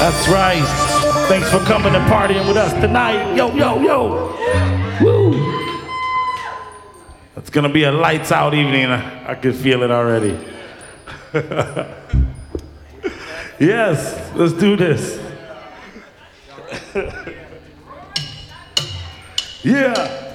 That's right. Thanks for coming and partying with us tonight. Yo, yo, yo. Woo. It's gonna be a lights out evening. I can feel it already. Yes, let's do this. Yeah.